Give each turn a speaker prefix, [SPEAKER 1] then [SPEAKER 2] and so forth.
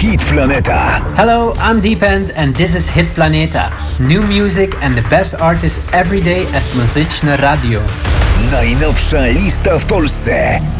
[SPEAKER 1] Hit Planeta.
[SPEAKER 2] Hello, I'm Deepend and this is Hit Planeta. New music and the best artists every day at Muzyczne Radio.
[SPEAKER 1] Najnowsza lista w Polsce.